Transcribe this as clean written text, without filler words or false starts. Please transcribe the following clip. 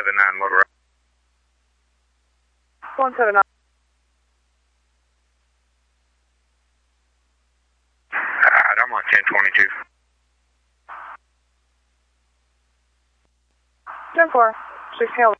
179 Motor. 179. I'm on 1022. 10-4. 16